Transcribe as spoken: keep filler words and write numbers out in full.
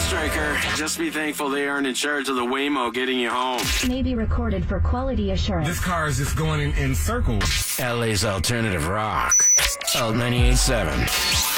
Striker. Just be thankful they aren't in charge of the Waymo getting you home. May be recorded for quality assurance. This car is just going in, in circles. L A's alternative rock. L ninety-eight point seven.